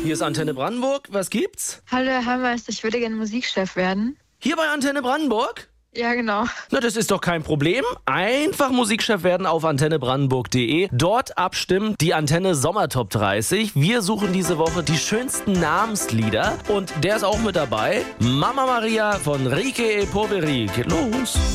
Hier ist Antenne Brandenburg. Was gibt's? Hallo Herr Hammeist, ich würde gerne Musikchef werden. Hier bei Antenne Brandenburg? Ja, genau. Na, das ist doch kein Problem. Einfach Musikchef werden auf antennebrandenburg.de. Dort abstimmen, die Antenne Sommertop 30. Wir suchen diese Woche die schönsten Namenslieder. Und der ist auch mit dabei. Mama Maria von Rike e Poveri. Geht los.